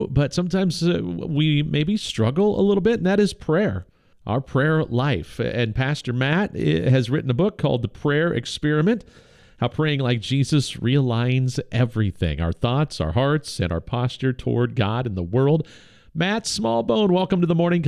but sometimes we maybe struggle a little bit, and that is prayer, our prayer life. And Pastor Matt has written a book called The Prayer Experiment, how praying like Jesus realigns everything, our thoughts, our hearts, and our posture toward God and the world. Matt Smallbone, welcome to the Morning